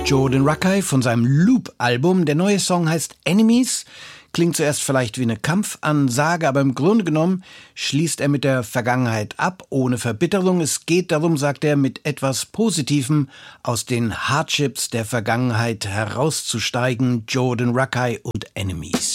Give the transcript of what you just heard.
Jordan Rakei von seinem Loop-Album. Der neue Song heißt Enemies. Klingt zuerst vielleicht wie eine Kampfansage, aber im Grunde genommen schließt er mit der Vergangenheit ab, ohne Verbitterung. Es geht darum, sagt er, mit etwas Positivem aus den Hardships der Vergangenheit herauszusteigen. Jordan Rakei und Enemies.